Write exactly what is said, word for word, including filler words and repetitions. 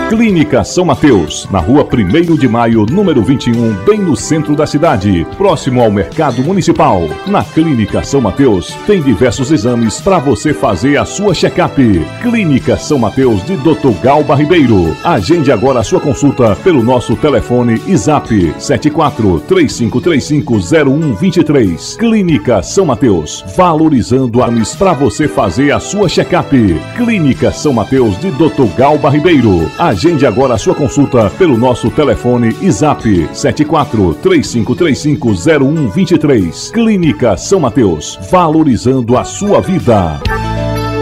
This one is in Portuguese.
Clínica São Mateus, na rua primeiro de maio, número vinte e um, bem no centro da cidade, próximo ao Mercado Municipal. Na Clínica São Mateus, tem diversos exames para você fazer a sua check-up. Clínica São Mateus de doutor Galba Ribeiro. Agende agora a sua consulta pelo nosso telefone e zap sete quatro três cinco três cinco zero um dois três. Clínica São Mateus, valorizando exames para você fazer a sua check-up. Clínica São Mateus de doutor Galba Ribeiro. Agende agora a sua consulta pelo nosso telefone e zap sete quatro três cinco três cinco zero um dois três. Clínica São Mateus, valorizando a sua vida.